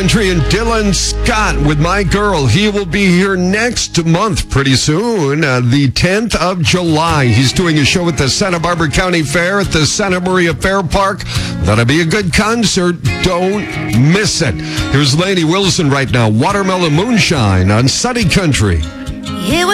Country and Dylan Scott with My Girl. He will be here next month pretty soon, the 10th of July. He's doing a show at the Santa Barbara County Fair at the Santa Maria Fair Park. That'll be a good concert. Don't miss it. Here's Lainey Wilson right now. Watermelon Moonshine on Sunny Country.